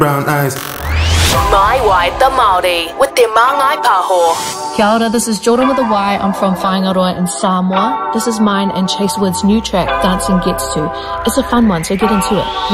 brown eyes. My Wai the Māori with their Māngai Pāho. Kia ora, this is Jordan with a Y. I'm from Whaingaroa in Samoa. This is mine and Chase Wood's new track, Dancing Gets To. It's a fun one, so get into it.